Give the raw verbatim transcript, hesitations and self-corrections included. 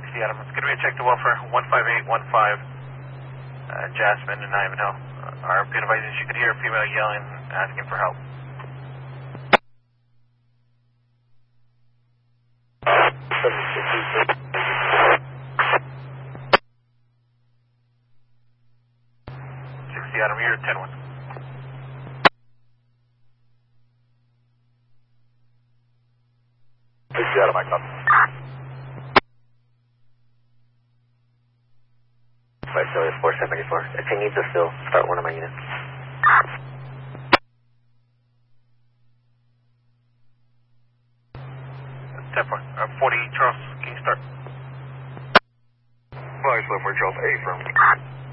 sixty Adam. It's going to be a check to welfare one five eight one five, uh, Jasmine in Ivanhoe. Uh, our pin advisors, you could hear a female yelling, asking for help. sixty Adam, you're at ten one. sixty Adam, I come. Flight Auxiliary four seventy-four. If he needs us still, start one of my units. ten four. Uh, forty Charles, can you start? Flight Auxiliary four Charles, A from.